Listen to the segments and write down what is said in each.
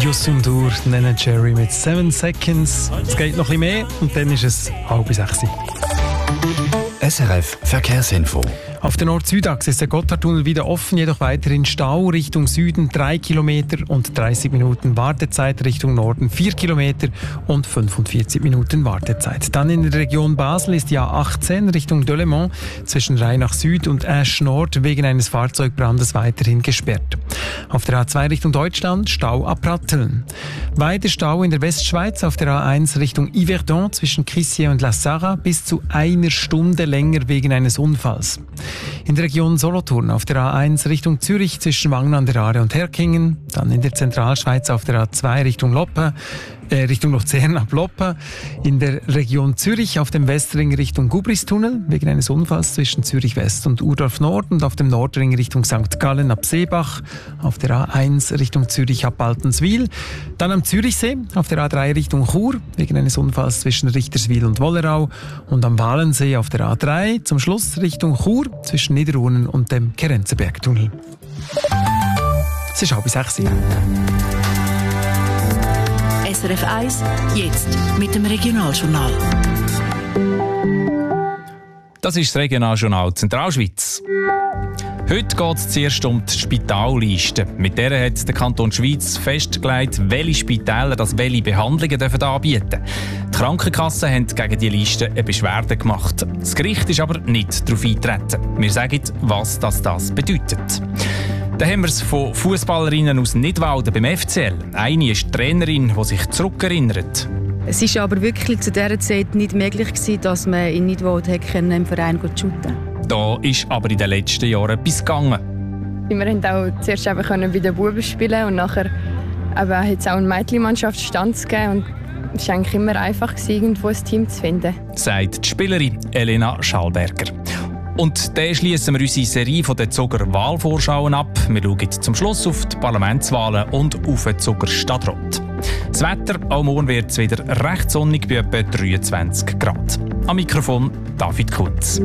Youssou N'Dour, Nene Cherry mit 7 Seconds. Es geht noch ein bisschen mehr und dann ist es 5:30. SRF Verkehrsinfo. Auf der Nord-Süd-Achse ist der Gotthardtunnel wieder offen, jedoch weiterhin Stau Richtung Süden 3 Kilometer und 30 Minuten Wartezeit, Richtung Norden 4 Kilometer und 45 Minuten Wartezeit. Dann in der Region Basel ist die A18 Richtung Delémont zwischen Rheinach Süd und Asch Nord wegen eines Fahrzeugbrandes weiterhin gesperrt. Auf der A2 Richtung Deutschland Stau ab Pratteln. Weiter Stau in der Westschweiz auf der A1 Richtung Yverdon zwischen Crissier und La Sarre bis zu 1 Stunde länger wegen eines Unfalls. In der Region Solothurn auf der A1 Richtung Zürich zwischen Wangen an der Aare und Herkingen, dann in der Zentralschweiz auf der A2 Richtung Luzern ab Loppe, in der Region Zürich auf dem Westring Richtung Gubristunnel wegen eines Unfalls zwischen Zürich West und Urdorf Nord und auf dem Nordring Richtung St. Gallen ab Seebach, auf der A1 Richtung Zürich ab Baltenswil, dann am Zürichsee auf der A3 Richtung Chur wegen eines Unfalls zwischen Richterswil und Wollerau und am Walensee auf der A3 zum Schluss Richtung Chur zwischen Niederurnen und dem Kerenzenbergtunnel. Es ist 5:30. SRF 1, jetzt mit dem Regionaljournal. Das ist das Regionaljournal Zentralschweiz. Heute geht es zuerst um die Spitalliste. Mit der hat der Kanton Schweiz festgelegt, welche Spitäler welche Behandlungen anbieten dürfen. Die Krankenkassen haben gegen diese Liste eine Beschwerde gemacht. Das Gericht ist aber nicht darauf eingetreten. Wir sagen, was das bedeutet. Dann haben wir es von Fußballerinnen aus Nidwalden beim FCL. Eine ist die Trainerin, die sich zurückerinnert. Es war aber wirklich zu dieser Zeit nicht möglich gewesen, dass man in Nidwalden im Verein shooten konnte. Da ist aber in den letzten Jahren etwas gegangen. Wir konnten auch zuerst bei den Buben spielen und nachher hat es auch eine Mädchenmannschaft stand gegeben. Und es war eigentlich immer einfach, irgendwo ein Team zu finden. Sagt die Spielerin Elena Schallberger. Und dann schließen wir unsere Serie von den Zuger Wahlvorschauen ab. Wir schauen zum Schluss auf die Parlamentswahlen und auf den Zuger Stadtrat. Das Wetter, auch morgen wird es wieder recht sonnig bei etwa 23 Grad. Am Mikrofon David Kunz.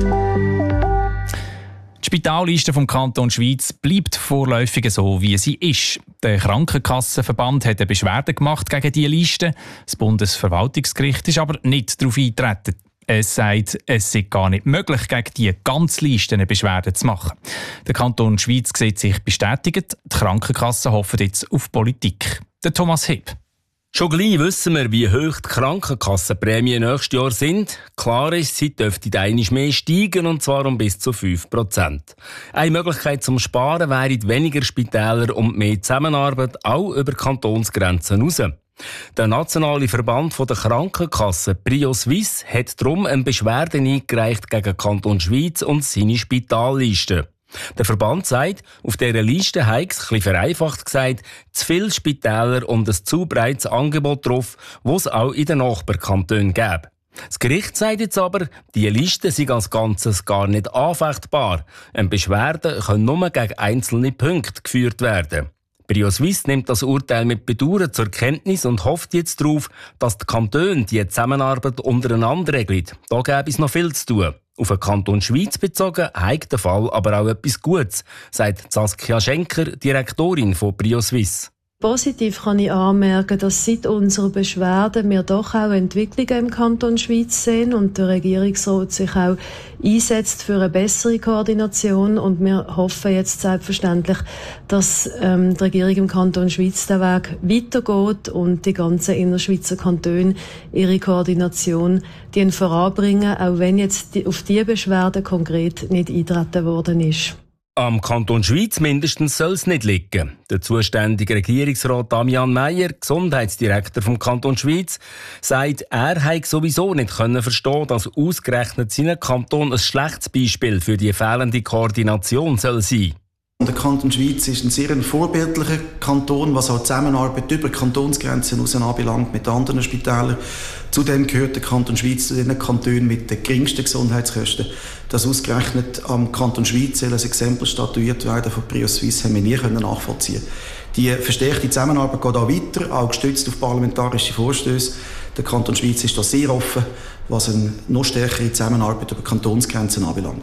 Die Spitalliste vom Kanton Schweiz bleibt vorläufig so, wie sie ist. Der Krankenkassenverband hat eine Beschwerde gemacht gegen diese Liste. Das Bundesverwaltungsgericht ist aber nicht darauf eingetreten. Es sagt, es sei gar nicht möglich, gegen die ganze Liste eine Beschwerde zu machen. Der Kanton Schweiz sieht sich bestätigt. Die Krankenkassen hoffen jetzt auf Politik. Der Thomas Hipp. Schon gleich wissen wir, wie hoch die Krankenkassenprämien nächstes Jahr sind. Klar ist, sie dürfte einmal mehr steigen, und zwar um bis zu 5%. Eine Möglichkeit zum Sparen wären weniger Spitäler und mehr Zusammenarbeit, auch über Kantonsgrenzen hinaus. Der nationale Verband der Krankenkassen PrioSuisse hat darum eine Beschwerde eingereicht gegen Kanton Schweiz und seine Spitalliste. Der Verband sagt, auf dieser Liste habe es, ein bisschen vereinfacht gesagt, zu viele Spitäler und ein zu breites Angebot drauf, das es auch in den Nachbarkantonen gäbe. Das Gericht sagt jetzt aber, die Liste sei als Ganzes gar nicht anfechtbar. Eine Beschwerde kann nur gegen einzelne Punkte geführt werden. PrioSuisse nimmt das Urteil mit Bedauern zur Kenntnis und hofft jetzt darauf, dass die Kantone die Zusammenarbeit untereinander regeln. Da gäbe es noch viel zu tun. Auf den Kanton Schweiz bezogen hat der Fall aber auch etwas Gutes, sagt Saskia Schenker, Direktorin von PrioSuisse. Positiv kann ich anmerken, dass seit unserer Beschwerde wir doch auch Entwicklungen im Kanton Schweiz sehen und der Regierungsrat sich auch einsetzt für eine bessere Koordination, und wir hoffen jetzt selbstverständlich, dass die Regierung im Kanton Schweiz den Weg weitergeht und die ganzen Innerschweizer Kantone ihre Koordination voranbringen, auch wenn jetzt auf diese Beschwerde konkret nicht eingetreten worden ist. Am Kanton Schweiz mindestens soll es nicht liegen. Der zuständige Regierungsrat Damian Meyer, Gesundheitsdirektor vom Kanton Schweiz, sagt, er hätte sowieso nicht verstehen, dass ausgerechnet sein Kanton ein schlechtes Beispiel für die fehlende Koordination soll sein. Der Kanton Schweiz ist ein sehr vorbildlicher Kanton, was auch die Zusammenarbeit über Kantonsgrenzen hinaus anbelangt mit anderen Spitälern. Zudem gehört der Kanton Schweiz zu den Kantonen mit den geringsten Gesundheitskosten. Dass ausgerechnet am Kanton Schweiz soll ein Exempel statuiert werden von PrioSuisse, haben wir nie nachvollziehen können. Die verstärkte Zusammenarbeit geht auch weiter, auch gestützt auf parlamentarische Vorstöße. Der Kanton Schweiz ist da sehr offen, was eine noch stärkere Zusammenarbeit über Kantonsgrenzen anbelangt.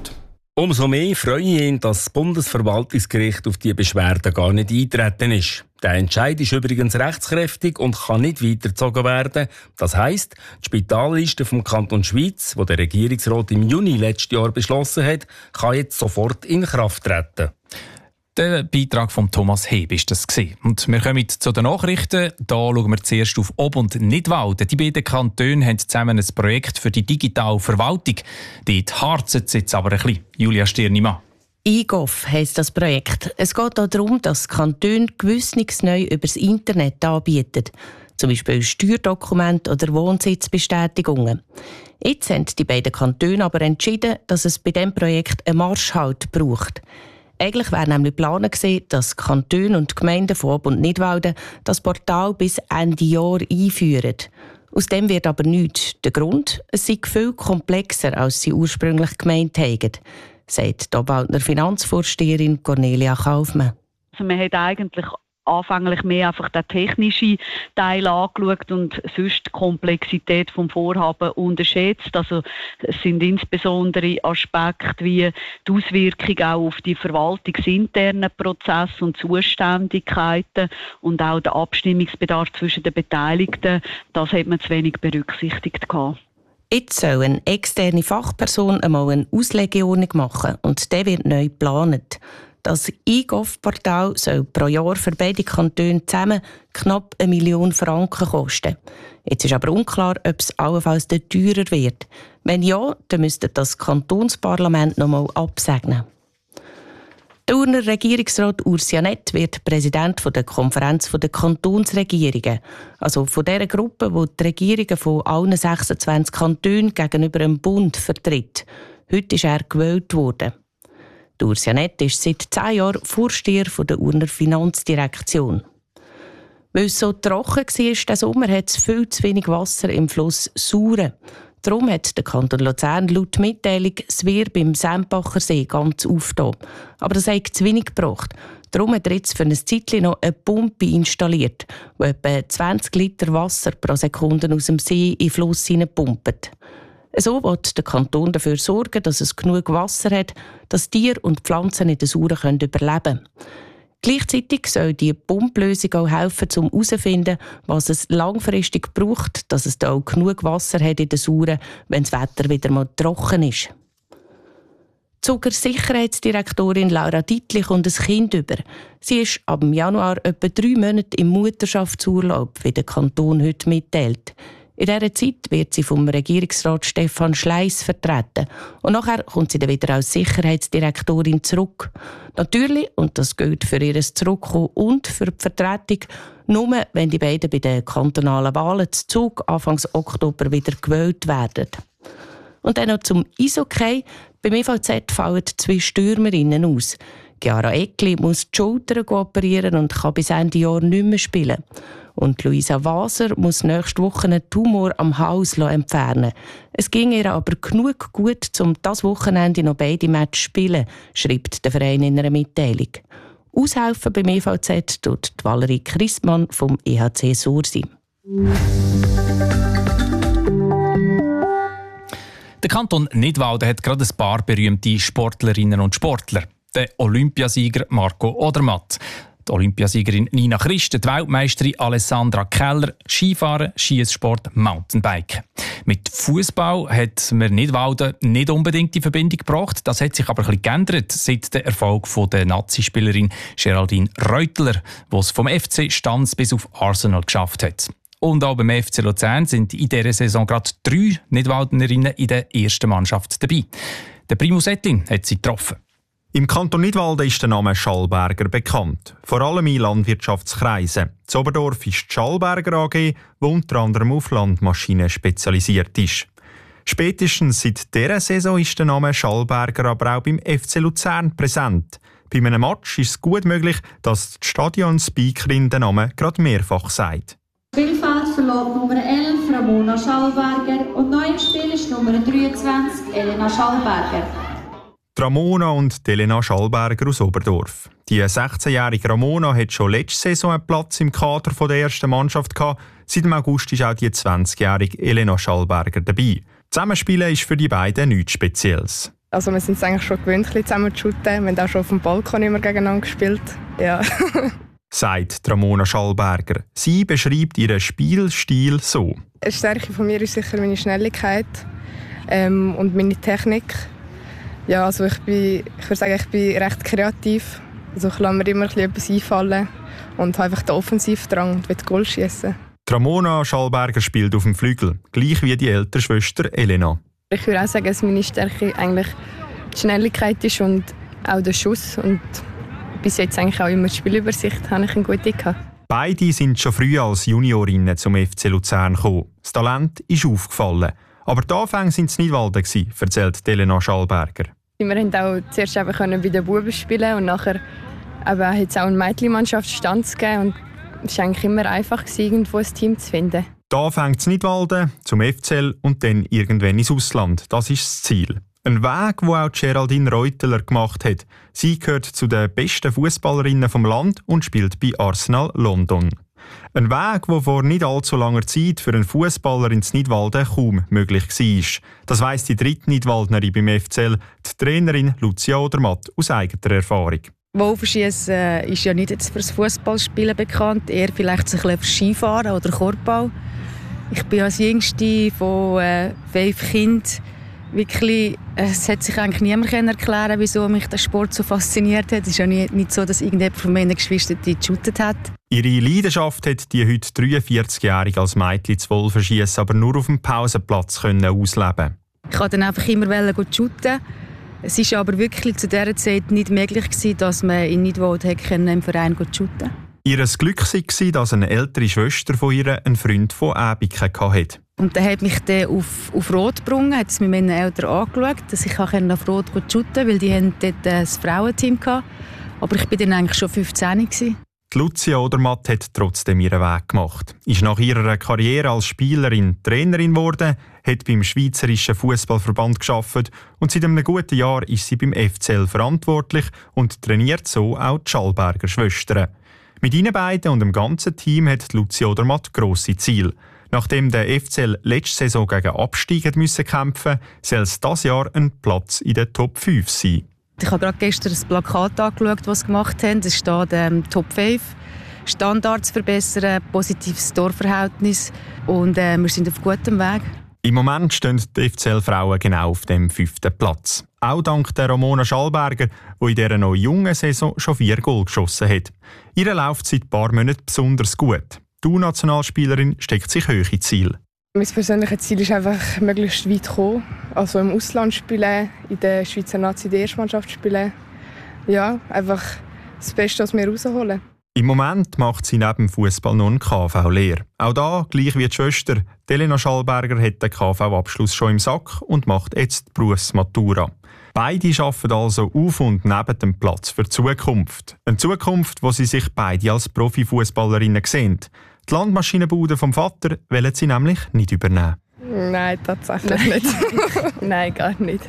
Umso mehr freue ich ihn, dass das Bundesverwaltungsgericht auf die Beschwerde gar nicht eingetreten ist. Der Entscheid ist übrigens rechtskräftig und kann nicht weitergezogen werden. Das heisst, die Spitalliste vom Kanton Schwyz, die der Regierungsrat im Juni letzten Jahr beschlossen hat, kann jetzt sofort in Kraft treten. Der Beitrag von Thomas Heb ist das gewesen. Und wir kommen zu den Nachrichten. Da schauen wir zuerst auf Ob- und Nidwalden. Die beiden Kantone haben zusammen ein Projekt für die digitale Verwaltung. Dort harzen es jetzt aber ein bisschen. Julia Stirnimann. eGov heisst das Projekt. Es geht darum, dass Kantone Gewisses neu über das Internet anbieten. Zum Beispiel Steuerdokumente oder Wohnsitzbestätigungen. Jetzt haben die beiden Kantone aber entschieden, dass es bei diesem Projekt einen Marschhalt braucht. Eigentlich wäre nämlich geplant gewesen, dass Kantone und Gemeinden von Ob- und Nidwalden das Portal bis Ende Jahr einführen. Aus dem wird aber nichts. Der Grund? Es sei viel komplexer, als sie ursprünglich gemeint haben, sagt die Obwaldner Finanzvorsteherin Cornelia Kaufmann. Also man hat eigentlich anfänglich mehr einfach den technischen Teil angeschaut und sonst die Komplexität des Vorhabens unterschätzt. Also es sind insbesondere Aspekte wie die Auswirkungen auch auf die verwaltungsinternen Prozesse und Zuständigkeiten und auch der Abstimmungsbedarf zwischen den Beteiligten. Das hat man zu wenig berücksichtigt gehabt. Jetzt soll eine externe Fachperson einmal eine Auslegeordnung machen und der wird neu geplant. Das eGov-Portal soll pro Jahr für beide Kantone zusammen knapp 1 Million Franken kosten. Jetzt ist aber unklar, ob es allenfalls teurer wird. Wenn ja, dann müsste das Kantonsparlament noch einmal absegnen. Der Urner Regierungsrat Urs Janett wird Präsident der Konferenz der Kantonsregierungen, also von der Gruppe, die die Regierungen von allen 26 Kantonen gegenüber dem Bund vertritt. Heute ist er gewählt worden. Urs Janett ist seit 10 Jahren Vorsteher der Urner Finanzdirektion. Weil es so trocken war diesen Sommer, hat es viel zu wenig Wasser im Fluss Sauren. Darum hat der Kanton Luzern laut Mitteilung das Wehr beim Sempacher See ganz aufgetan. Aber das hat zu wenig gebracht. Darum hat er jetzt für ein Zeitchen noch eine Pumpe installiert, die etwa 20 Liter Wasser pro Sekunde aus dem See in den Fluss hineinpumpt. So wird der Kanton dafür sorgen, dass es genug Wasser hat, dass Tiere und Pflanzen in der Sauren überleben können. Gleichzeitig soll die Pumplösung auch helfen, um herauszufinden, was es langfristig braucht, dass es da auch genug Wasser hat in der Sauren, wenn das Wetter wieder mal trocken ist. Die Zuckersicherheitsdirektorin Laura Dittli kommt ein Kind über. Sie ist ab Januar etwa 3 Monate im Mutterschaftsurlaub, wie der Kanton heute mitteilt. In dieser Zeit wird sie vom Regierungsrat Stefan Schleiss vertreten. Und nachher kommt sie dann wieder als Sicherheitsdirektorin zurück. Natürlich, und das gilt für ihr Zurückkommen und für die Vertretung, nur wenn die beiden bei den kantonalen Wahlen zu Zug Anfang Oktober wieder gewählt werden. Und dann noch zum Eishockey. Beim EVZ fallen 2 Stürmerinnen aus. Chiara Eckli muss die Schultern operieren und kann bis Ende Jahr nicht mehr spielen. Und Luisa Waser muss nächste Woche einen Tumor am Hals entfernen. Es ging ihr aber genug gut, um das Wochenende noch beide Matches zu spielen, schreibt der Verein in einer Mitteilung. Aushelfen beim EVZ tut Valerie Christmann vom EHC Sursi. Der Kanton Nidwalden hat gerade ein paar berühmte Sportlerinnen und Sportler. Der Olympiasieger Marco Odermatt, die Olympiasiegerin Nina Christ, die Weltmeisterin Alessandra Keller, Skifahren, Schiesssport, Mountainbiken. Mit Fußball hat mir Nidwalden nicht unbedingt die Verbindung gebracht. Das hat sich aber ein bisschen geändert seit dem Erfolg der Nazi-Spielerin Geraldine Reutler, die es vom FC Stanz bis auf Arsenal geschafft hat. Und auch beim FC Luzern sind in dieser Saison gerade 3 Nidwaldnerinnen in der ersten Mannschaft dabei. Der Primus Ettlin hat sie getroffen. Im Kanton Nidwalden ist der Name Schallberger bekannt, vor allem in Landwirtschaftskreisen. In Oberdorf ist die Schallberger AG, die unter anderem auf Landmaschinen spezialisiert ist. Spätestens seit dieser Saison ist der Name Schallberger aber auch beim FC Luzern präsent. Bei einem Match ist es gut möglich, dass die Stadionspeakerin den Namen gerade mehrfach sagt. Das Spielfeld verlässt Nummer 11 Ramona Schallberger und neu im Spiel ist Nummer 23 Elena Schallberger. Ramona und Elena Schallberger aus Oberdorf. Die 16-jährige Ramona hat schon letzte Saison einen Platz im Kader der ersten Mannschaft gehabt. Seit dem August ist auch die 20-jährige Elena Schallberger dabei. Zusammenspielen ist für die beiden nichts Spezielles. Also wir sind es eigentlich schon gewöhnt, zusammen zu shooten. Wir haben auch schon auf dem Balkon immer gegeneinander gespielt. Ja. Sagt Ramona Schallberger. Sie beschreibt ihren Spielstil so. Eine Stärke von mir ist sicher meine Schnelligkeit und meine Technik. Ja, also ich würde sagen, ich bin recht kreativ. Also ich lasse mir immer etwas einfallen und habe einfach den Offensivdrang und will Goal schiessen. Ramona Schallberger spielt auf dem Flügel, gleich wie die ältere Schwester Elena. Ich würde auch sagen, dass meine Stärke eigentlich die Schnelligkeit ist und auch der Schuss. Und bis jetzt eigentlich auch immer die Spielübersicht habe ich eine gute gehabt. Beide sind schon früh als Juniorinnen zum FC Luzern gekommen. Das Talent ist aufgefallen. Aber die Anfänge waren in Nidwalden, erzählt Elena Schallberger. Wir konnten auch zuerst bei den Buben spielen und nachher hat es auch eine Mädchenmannschaft stand zu geben. Und es war eigentlich immer einfach, irgendwo ein Team zu finden. Da fängt es Nidwalden, zum FCL und dann irgendwann ins Ausland. Das ist das Ziel. Ein Weg, den auch Geraldine Reuteler gemacht hat. Sie gehört zu den besten Fußballerinnen vom Land und spielt bei Arsenal London. Ein Weg, der vor nicht allzu langer Zeit für einen Fußballer ins Nidwalden kaum möglich war. Das weiss die dritte Nidwaldnerin beim FCL, die Trainerin Lucia Odermatt aus eigener Erfahrung. Wurfschiessen ist ja nicht jetzt fürs Fußballspielen bekannt, eher vielleicht so ein bisschen für Skifahren oder Korbball. Ich bin als Jüngste von 5 Kindern wirklich, es hat sich eigentlich niemand erklären, wieso mich der Sport so fasziniert hat. Es ist ja nicht so, dass irgendjemand von meinen Geschwistern geshootet hat. Ihre Leidenschaft hat die heute 43-Jährige als Mädchen zu Wurfschiessen aber nur auf dem Pausenplatz ausleben. Ich wollte dann einfach immer shooten. Es war aber wirklich zu dieser Zeit nicht möglich, dass man in Nidwalden im Verein shooten konnte. Ihr Glück war, dass eine ältere Schwester von ihr einen Freund von Äbiken hatte. Und der hat mich dann auf Rot gebracht, hat es mit meinen Eltern angeschaut, dass ich auf Rot shooten konnte, weil die hatten dort ein Frauenteam hatten. Aber ich war dann eigentlich schon 15 gewesen. Die Lucia Odermatt hat trotzdem ihren Weg gemacht. Ist nach ihrer Karriere als Spielerin Trainerin geworden, hat beim Schweizerischen Fußballverband gearbeitet und seit einem guten Jahr ist sie beim FCL verantwortlich und trainiert so auch die Schallberger Schwestern. Mit ihnen beiden und dem ganzen Team hat Lucia Odermatt grosse Ziele. Nachdem der FCL letzte Saison gegen Abstieg kämpfen musste, soll es dieses Jahr ein Platz in der Top 5 sein. Ich habe gerade gestern das Plakat angeschaut, das sie gemacht haben. Es steht Top 5. Standards verbessern, positives Torverhältnis und wir sind auf gutem Weg. Im Moment stehen die FCL-Frauen genau auf dem 5. Platz. Auch dank der Ramona Schallberger, die in dieser noch jungen Saison schon 4 Goal geschossen hat. Ihre läuft seit ein paar Monaten besonders gut. Die U-Nationalspielerin steckt sich hohe Ziele. Mein persönliches Ziel ist einfach, möglichst weit zu kommen. Also im Ausland spielen, in der Schweizer Nazi der Erstmannschaft spielen. Ja, einfach das Beste aus mir rausholen. Im Moment macht sie neben dem Fußball noch eine KV-Lehre. Auch da, gleich wie die Schwester, Elena Schallberger hat den KV-Abschluss schon im Sack und macht jetzt die Berufsmatura. Beide arbeiten also auf und neben dem Platz für die Zukunft. Eine Zukunft, wo sie sich beide als Profifußballerinnen sehen. Die Landmaschinenbude vom Vater wollen sie nämlich nicht übernehmen. Nein, tatsächlich nicht. Nein, gar nicht.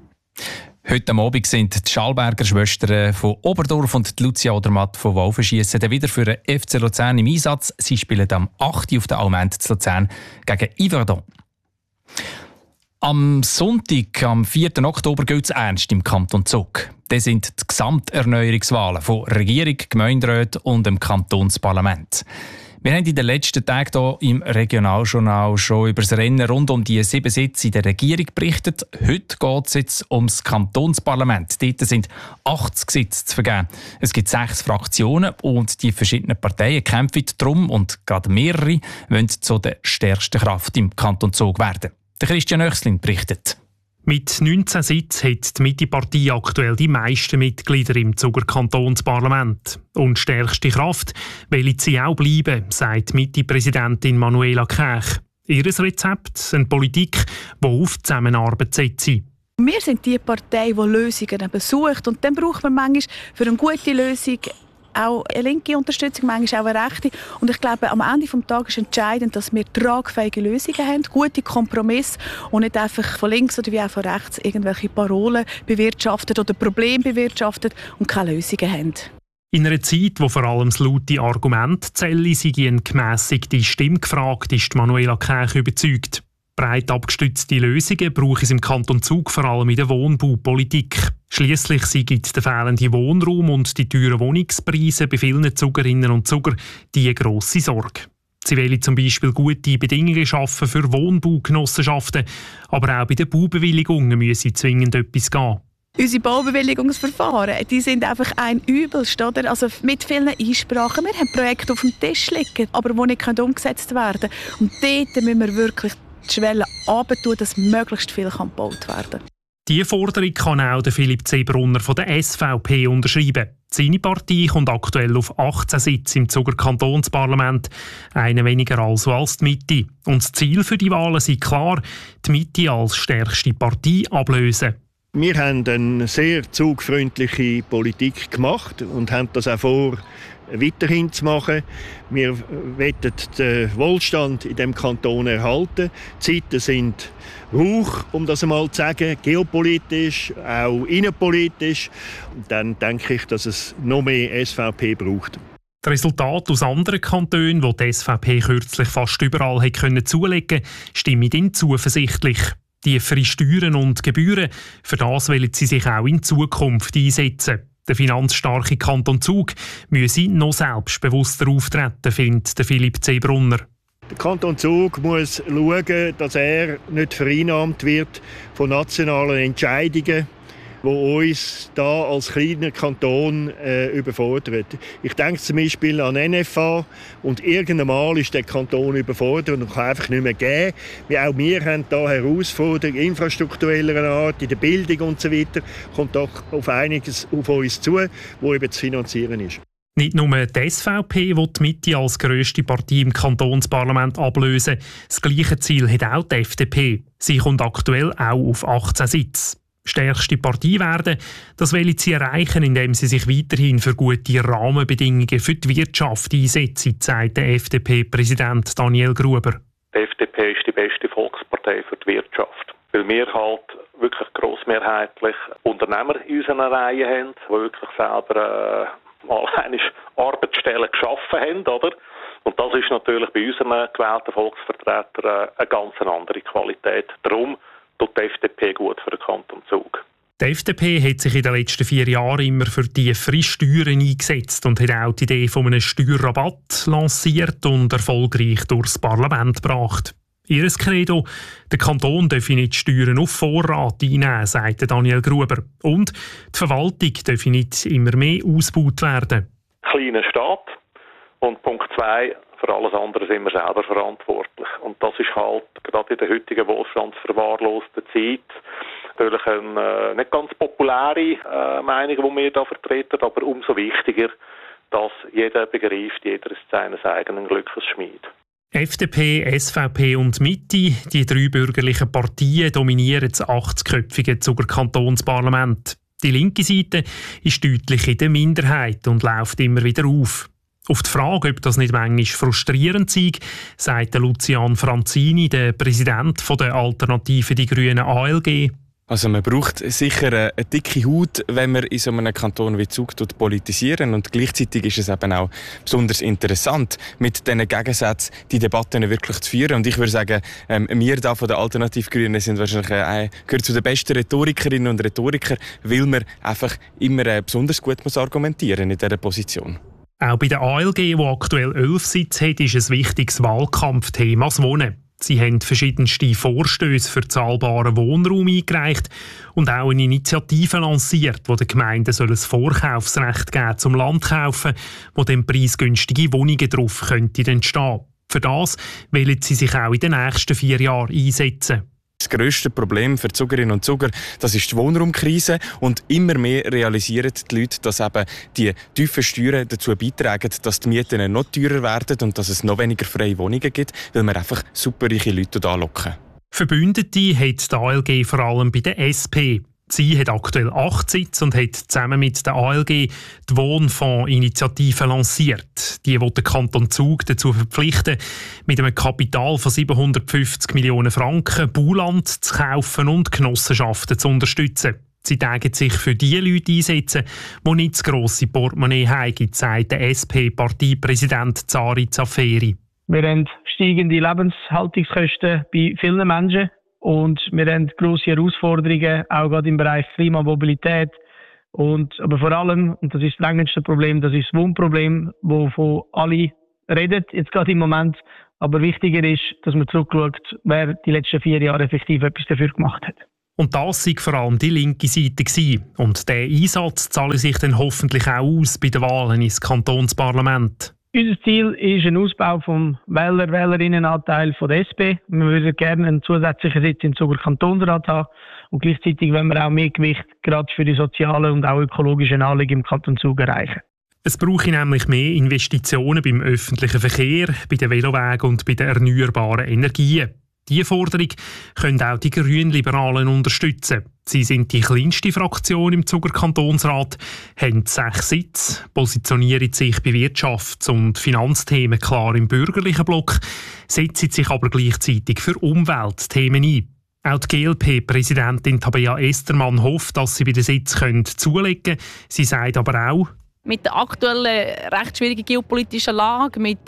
Heute Abend sind die Schallberger Schwestern von Oberdorf und die Lucia Odermatt von Wurfschiessen wieder für den FC Luzern im Einsatz. Sie spielen am 8. auf der Almend zu Luzern gegen Yverdon. Am Sonntag, am 4. Oktober, geht es ernst im Kanton Zug. Das sind die Gesamterneuerungswahlen von Regierung, Gemeinderat und dem Kantonsparlament. Wir haben in den letzten Tagen hier im Regionaljournal schon über das Rennen rund um die 7 Sitze in der Regierung berichtet. Heute geht es jetzt ums Kantonsparlament. Dort sind 80 Sitze zu vergeben. Es gibt 6 Fraktionen und die verschiedenen Parteien kämpfen darum und gerade mehrere wollen zu der stärksten Kraft im Kanton Zug werden. Der Christian Oechslin berichtet. Mit 19 Sitzen hat die Mitte-Partei aktuell die meisten Mitglieder im Zuger Kantonsparlament. Und stärkste Kraft will sie auch bleiben, sagt Mitte-Präsidentin Manuela Kech. Ihr Rezept, eine Politik, die auf Zusammenarbeit setzt. Wir sind die Partei, die Lösungen sucht. Und dann braucht man manchmal für eine gute Lösung auch eine linke Unterstützung, manchmal auch eine rechte. Und ich glaube, am Ende des Tages ist entscheidend, dass wir tragfähige Lösungen haben, gute Kompromisse und nicht einfach von links oder wie auch von rechts irgendwelche Parolen bewirtschaftet oder Probleme bewirtschaftet und keine Lösungen haben. In einer Zeit, wo vor allem das laute Argument zähle, sei eine gemässigte Stimme gefragt, ist Manuela Kech überzeugt. Breit abgestützte Lösungen braucht es im Kanton Zug vor allem in der Wohnbaupolitik. Schliesslich sind der fehlende Wohnraum und die teuren Wohnungspreise bei vielen Zugerinnen und Zugern die grosse Sorge. Sie wollen zum Beispiel gute Bedingungen schaffen für Wohnbaugenossenschaften, aber auch bei den Baubewilligungen müsse zwingend etwas gehen. Unsere Baubewilligungsverfahren, die sind einfach ein Übelst, oder? Also mit vielen Einsprachen. Wir haben Projekte auf dem Tisch liegen, aber die nicht umgesetzt werden können. Und dort müssen wir wirklich die Schwelle runtertun, dass möglichst viel gebaut werden kann. Diese Forderung kann auch der Philipp Zebrunner von der SVP unterschreiben. Seine Partei kommt aktuell auf 18 Sitze im Zuger Kantonsparlament, einen weniger also als die Mitte. Und das Ziel für die Wahlen ist klar, die Mitte als stärkste Partei ablösen. Wir haben eine sehr zugfreundliche Politik gemacht und haben das auch vor, weiterhin zu machen. Wir wollen den Wohlstand in diesem Kanton erhalten. Die Zeiten sind hoch, um das einmal zu sagen, geopolitisch, auch innenpolitisch. Und dann denke ich, dass es noch mehr SVP braucht. Das Resultat aus anderen Kantonen, wo die SVP kürzlich fast überall zulegen konnte, stimmt ihnen zuversichtlich. Tiefere Steuern und Gebühren, für das wollen sie sich auch in Zukunft einsetzen. Der finanzstarke Kanton Zug müsse noch selbstbewusster auftreten, findet Philipp Zebrunner. Der Kanton Zug muss schauen, dass er nicht vereinnahmt wird von nationalen Entscheidungen, die uns da als kleiner Kanton überfordern. Ich denke zum Beispiel an NFA und irgendwann mal ist der Kanton überfordert und kann einfach nicht mehr geben. Auch wir haben da Herausforderungen infrastruktureller Art, in der Bildung und so weiter. Kommt doch auf einiges auf uns zu, wo eben zu finanzieren ist. Nicht nur die SVP will die Mitte als grösste Partei im Kantonsparlament ablösen. Das gleiche Ziel hat auch die FDP. Sie kommt aktuell auch auf 18 Sitze. Stärkste Partei werden, das wollen sie erreichen, indem sie sich weiterhin für gute Rahmenbedingungen für die Wirtschaft einsetzen, sagt der FDP-Präsident Daniel Gruber. Die FDP ist die beste Volkspartei für die Wirtschaft, weil wir halt wirklich grossmehrheitlich Unternehmer in unseren Reihen haben, die wirklich selber Arbeitsstellen geschaffen haben, oder? Und das ist natürlich bei unseren gewählten Volksvertretern eine ganz andere Qualität. Darum tut die FDP gut für den Kanton Zug. Die FDP hat sich in den letzten 4 Jahren immer für tiefere Steuern eingesetzt und hat auch die Idee von einem Steuerrabatt lanciert und erfolgreich durchs Parlament gebracht. Ihr Credo: der Kanton dürfe nicht Steuern auf Vorrat einnehmen, sagt Daniel Gruber. Und die Verwaltung dürfe nicht immer mehr ausgebaut werden. Kleiner Staat. Und Punkt 2, für alles andere sind wir selber verantwortlich. Und das ist halt gerade in der heutigen wohlstandsverwahrlosten Zeit natürlich eine nicht ganz populäre Meinung, die wir hier vertreten, aber umso wichtiger, dass jeder begreift, jeder ist seines eigenen Glückes Schmied. FDP, SVP und Mitte, die 3 bürgerlichen Parteien, dominieren das 80-köpfige Zuger Kantonsparlament. Die linke Seite ist deutlich in der Minderheit und läuft immer wieder auf. Auf die Frage, ob das nicht manchmal frustrierend sei, sagt Lucian Franzini, der Präsident der Alternative Die Grünen ALG. Also man braucht sicher eine dicke Haut, wenn man in so einem Kanton wie Zug politisieren. Und gleichzeitig ist es eben auch besonders interessant, mit diesen Gegensätzen die Debatten wirklich zu führen. Und ich würde sagen, wir da von der Alternativgrünen sind wahrscheinlich gehört zu den besten Rhetorikerinnen und Rhetorikern, weil man einfach immer besonders gut muss argumentieren in dieser Position. Auch bei der ALG, die aktuell 11 Sitze hat, ist ein wichtiges Wahlkampfthema das Wohnen. Sie haben verschiedenste Vorstöße für zahlbaren Wohnraum eingereicht und auch eine Initiative lanciert, wo den Gemeinden ein Vorkaufsrecht geben zum Land kaufen, wo dann preisgünstige Wohnungen drauf könnten entstehen. Für das wollen sie sich auch in den nächsten 4 Jahren einsetzen. Das grösste Problem für Zugerinnen und Zuger, das ist die Wohnraumkrise. Und immer mehr realisieren die Leute, dass eben die tiefen Steuern dazu beitragen, dass die Mieten noch teurer werden und dass es noch weniger freie Wohnungen gibt, weil wir einfach superreiche Leute anlocken. Verbündete hat die ALG vor allem bei der SP. Sie hat aktuell 8 Sitze und hat zusammen mit der ALG die Wohnfondsinitiative lanciert. Die will den Kanton Zug dazu verpflichten, mit einem Kapital von 750 Millionen Franken Bauland zu kaufen und Genossenschaften zu unterstützen. Sie tagen sich für die Leute einsetzen, die nicht das grosse Portemonnaie haben, sagt der SP-Parteipräsident Zari Zaferi. Wir haben steigende Lebenshaltungskosten bei vielen Menschen und wir haben grosse Herausforderungen, auch gerade im Bereich Klimamobilität. Aber vor allem, und das ist das drängendste Problem, das ist das Wohnproblem, wovon alle reden, jetzt gerade im Moment. Aber wichtiger ist, dass man zurückschaut, wer die letzten 4 Jahre effektiv etwas dafür gemacht hat. Und das war vor allem die linke Seite gewesen. Und dieser Einsatz zahle sich dann hoffentlich auch aus bei den Wahlen ins Kantonsparlament. Unser Ziel ist ein Ausbau vom Wählerinnenanteil von der SP. Wir würden gerne einen zusätzlichen Sitz im Zuger Kantonsrat haben. Und gleichzeitig wollen wir auch mehr Gewicht gerade für die sozialen und auch ökologischen Anliegen im Kanton Zug erreichen. Es brauche nämlich mehr Investitionen beim öffentlichen Verkehr, bei den Velowegen und bei den erneuerbaren Energien. Diese Forderung können auch die Grünliberalen unterstützen. Sie sind die kleinste Fraktion im Zuger Kantonsrat, haben 6 Sitze, positionieren sich bei Wirtschafts- und Finanzthemen klar im bürgerlichen Block, setzen sich aber gleichzeitig für Umweltthemen ein. Auch die GLP-Präsidentin Tabea Estermann hofft, dass sie bei den Sitzen zulegen können. Sie sagt aber auch, mit der aktuellen recht schwierigen geopolitischen Lage, mit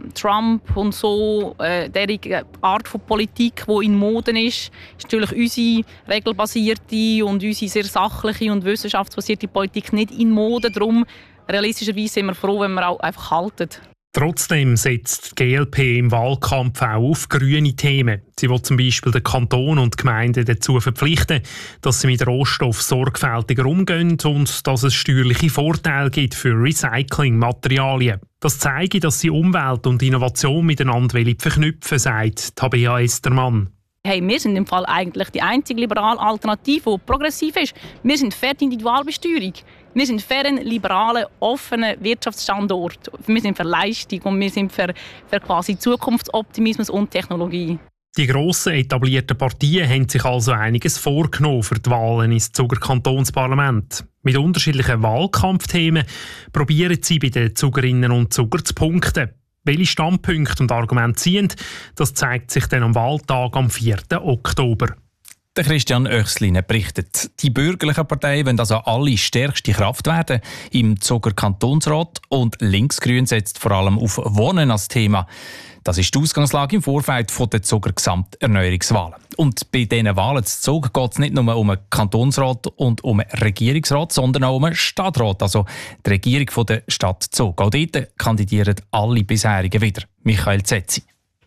Trump und so, der Art von Politik, die in Mode ist natürlich unsere regelbasierte und unsere sehr sachliche und wissenschaftsbasierte Politik nicht in Mode. Darum, realistischerweise sind wir froh, wenn wir auch einfach halten. Trotzdem setzt die GLP im Wahlkampf auch auf grüne Themen. Sie will zum Beispiel den Kanton und die Gemeinden dazu verpflichten, dass sie mit Rohstoff sorgfältiger umgehen und dass es steuerliche Vorteile gibt für Recyclingmaterialien. Das zeige, dass sie Umwelt und Innovation miteinander verknüpfen, sagt Tabea Estermann. Hey, wir sind im Fall eigentlich die einzige liberale Alternative, die progressiv ist. Wir sind für die Individualbesteuerung. Wir sind für einen liberalen, offenen Wirtschaftsstandort. Wir sind für Leistung und wir sind für quasi Zukunftsoptimismus und Technologie. Die grossen etablierten Partien haben sich also einiges vorgenommen für die Wahlen ins Zuger Kantonsparlament. Mit unterschiedlichen Wahlkampfthemen probieren sie bei den Zugerinnen und Zuger zu punkten. Welche Standpunkte und Argumente ziehen, das zeigt sich dann am Wahltag am 4. Oktober. Der Christian Oechslin berichtet. Die bürgerlichen Parteien wollen also alle stärkste Kraft werden im Zuger Kantonsrat und Linksgrün setzt vor allem auf Wohnen als Thema. Das ist die Ausgangslage im Vorfeld der Zuger Gesamterneuerungswahlen. Und bei diesen Wahlen zu Zug geht es nicht nur um einen Kantonsrat und um einen Regierungsrat, sondern auch um einen Stadtrat, also die Regierung der Stadt Zug. Auch dort kandidieren alle bisherigen wieder. Michael Zetzi.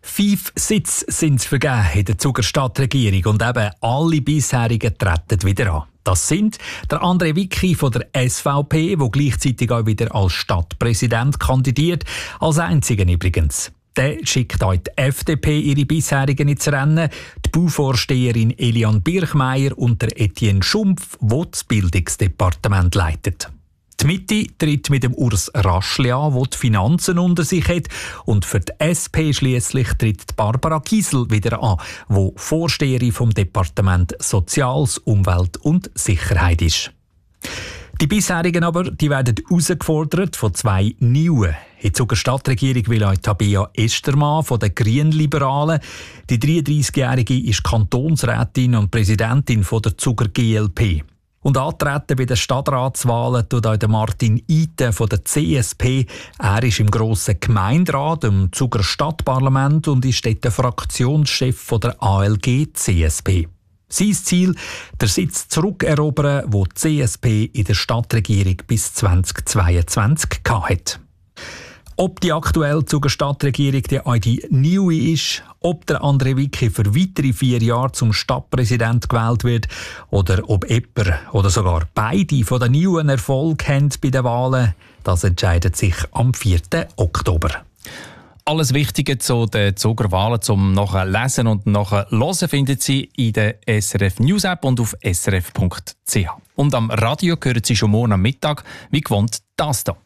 5 Sitze sind vergeben in der Zuger Stadtregierung und eben alle bisherigen treten wieder an. Das sind der André Wicki von der SVP, der gleichzeitig auch wieder als Stadtpräsident kandidiert, als einzigen übrigens. Der schickt auch die FDP ihre bisherigen ins Rennen, die Bauvorsteherin Eliane Birchmeier und der Etienne Schumpf, der das Bildungsdepartement leitet. Die Mitte tritt mit dem Urs Raschli an, der die Finanzen unter sich hat. Und für die SP schliesslich tritt die Barbara Giesel wieder an, die Vorsteherin vom Departement Soziales, Umwelt und Sicherheit ist. Die bisherigen aber, die werden herausgefordert von 2 Neuen. In der Zuger Stadtregierung will auch Tabea Estermann von den Grünliberalen. Die 33-Jährige ist Kantonsrätin und Präsidentin von der Zuger GLP. Und antreten bei den Stadtratswahlen tut auch Martin Iten von der CSP. Er ist im grossen Gemeinderat, im Zuger Stadtparlament und ist dort der Fraktionschef von der ALG CSP. Sein Ziel, der Sitz zurückerobern, wo die CSP in der Stadtregierung bis 2022 hatte. Ob die aktuelle Zuger Stadtregierung die neue ist, ob der André Wicki für weitere 4 Jahre zum Stadtpräsident gewählt wird oder ob jemand oder sogar beide von den neuen Erfolg haben bei den Wahlen, das entscheidet sich am 4. Oktober. Alles Wichtige zu den Zuger Wahlen zum Nachlesen und Nachhören finden Sie in der SRF News App und auf srf.ch. Und am Radio hören Sie schon morgen am Mittag, wie gewohnt, das hier.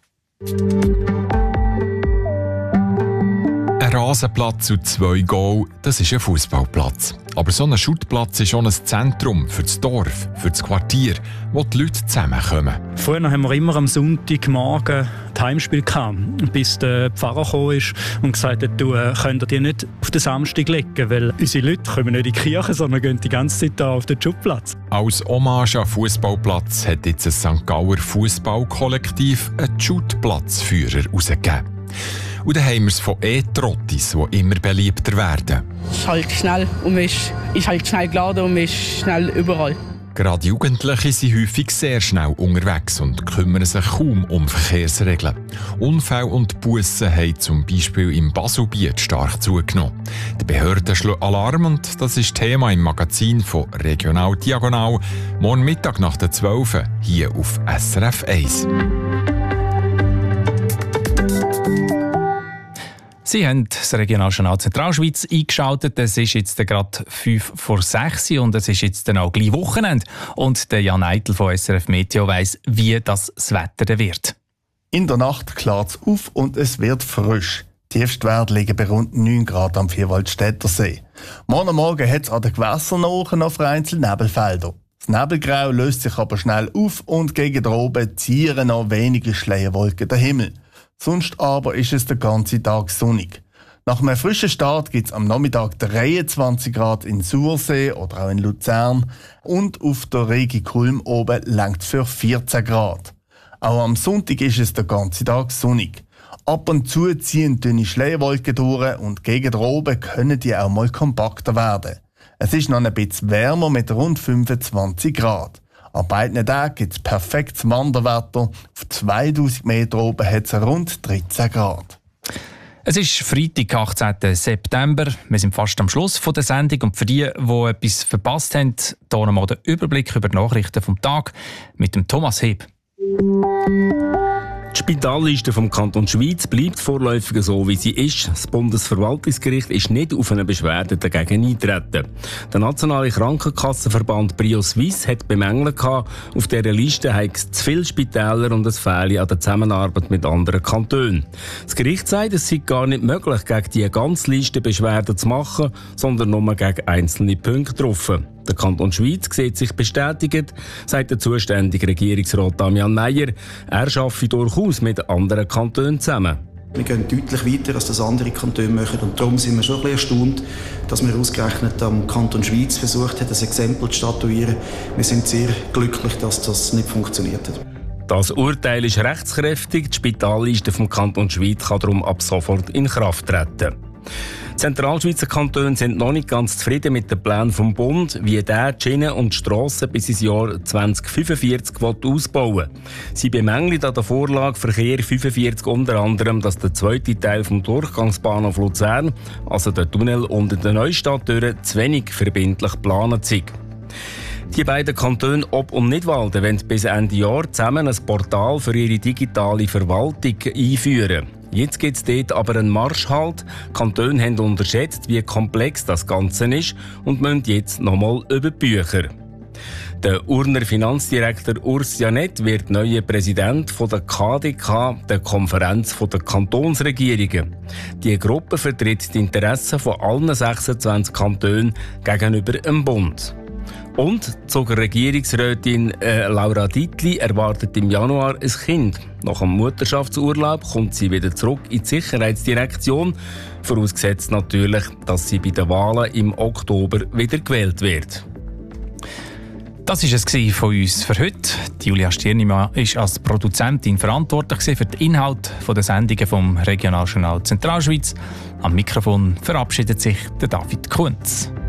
Ein Rasenplatz und 2 Goal, das ist ein Fußballplatz. Aber so ein Schuttplatz ist schon ein Zentrum für das Dorf, für das Quartier, wo die Leute zusammenkommen. Früher haben wir immer am Sonntagmorgen das Heimspiel gehabt, bis der Pfarrer gekommen ist und gesagt hat, du könnt ihr nicht auf den Samstag legen, weil unsere Leute kommen nicht in die Kirche, sondern gehen die ganze Zeit hier auf den Schuttplatz. Als Hommage an Fußballplatz hat jetzt ein St. Gauer Fußballkollektiv einen Schuttplatzführer herausgegeben. Und dann haben wir es von E-Trottis, die immer beliebter werden. Es ist halt schnell und man ist halt schnell geladen und man ist schnell überall. Gerade Jugendliche sind häufig sehr schnell unterwegs und kümmern sich kaum um Verkehrsregeln. Unfälle und Bussen haben zum Beispiel im Baselbiet stark zugenommen. Die Behörden schlagen Alarm und das ist Thema im Magazin von Regional Diagonal. Morgen Mittag nach der 12 hier auf SRF 1. Sie haben das Regionaljournal Zentralschweiz eingeschaltet. Es ist jetzt gerade 5:05 und es ist jetzt dann auch gleich Wochenende. Und der Jan Eitel von SRF Meteo weiss, wie das Wetter wird. In der Nacht klart es auf und es wird frisch. Die Tiefstwerte liegen bei rund 9 Grad am Vierwaldstätter See. Morgen Morgen hat es an den Gewässern noch vereinzelt Nebelfelder. Das Nebelgrau löst sich aber schnell auf und gegen droben ziehen noch wenige Schleierwolken den Himmel. Sonst aber ist es den ganzen Tag sonnig. Nach einem frischen Start gibt es am Nachmittag 23 Grad in Sursee oder auch in Luzern und auf der Regi Kulm oben langt für 14 Grad. Auch am Sonntag ist es den ganzen Tag sonnig. Ab und zu ziehen dünne Schleierwolken durch und gegen oben können die auch mal kompakter werden. Es ist noch ein bisschen wärmer mit rund 25 Grad. An beiden Tagen gibt es perfektes Wanderwetter. Auf 2000 Meter oben hat es rund 13 Grad. Es ist Freitag, 18. September. Wir sind fast am Schluss der Sendung. Und für die, die etwas verpasst haben, hier nochmal den Überblick über die Nachrichten vom Tag mit dem Thomas Heb. Die Spitalliste vom Kanton Schweiz bleibt vorläufig so, wie sie ist. Das Bundesverwaltungsgericht ist nicht auf eine Beschwerde dagegen eingetreten. Der nationale Krankenkassenverband Brio Suisse hat bemängelt, auf dieser Liste habe es zu viele Spitäler und es fehle an der Zusammenarbeit mit anderen Kantonen. Das Gericht sagt, es sei gar nicht möglich, gegen die ganze Liste Beschwerden zu machen, sondern nur gegen einzelne Punkte drauf. Der Kanton Schweiz sieht sich bestätigt, sagt der zuständige Regierungsrat Damian Meyer. Er arbeite durchaus mit anderen Kantonen zusammen. Wir gehen deutlich weiter, als das andere Kantone machen. Und darum sind wir schon ein bisschen erstaunt, dass wir ausgerechnet am Kanton Schweiz versucht haben, ein Exempel zu statuieren. Wir sind sehr glücklich, dass das nicht funktioniert hat. Das Urteil ist rechtskräftig. Die Spitalliste vom Kanton Schweiz kann darum ab sofort in Kraft treten. Die Zentralschweizer Kantone sind noch nicht ganz zufrieden mit den Plänen vom Bund, wie der die Schienen und die Strassen bis ins Jahr 2045 ausbauen will. Sie bemängeln an der Vorlage Verkehr 45 unter anderem, dass der zweite Teil vom Durchgangsbahnhof Luzern, also der Tunnel unter der Neustadt durch, zu wenig verbindlich geplant sei. Die beiden Kantone Ob- und Nidwalden wollen bis Ende Jahr zusammen ein Portal für ihre digitale Verwaltung einführen. Jetzt gibt es dort aber einen Marschhalt. Die Kantone haben unterschätzt, wie komplex das Ganze ist und müssen jetzt nochmal über die Bücher. Der Urner Finanzdirektor Urs Janet wird neuer Präsident von der KDK, der Konferenz der Kantonsregierungen. Die Gruppe vertritt die Interessen von allen 26 Kantonen gegenüber dem Bund. Und die Regierungsrätin Laura Dietli erwartet im Januar ein Kind. Nach dem Mutterschaftsurlaub kommt sie wieder zurück in die Sicherheitsdirektion. Vorausgesetzt natürlich, dass sie bei den Wahlen im Oktober wieder gewählt wird. Das war es von uns für heute. Julia Stirnimann war als Produzentin verantwortlich für den Inhalt der Sendungen vom Regionaljournal Zentralschweiz. Am Mikrofon verabschiedet sich der David Kunz.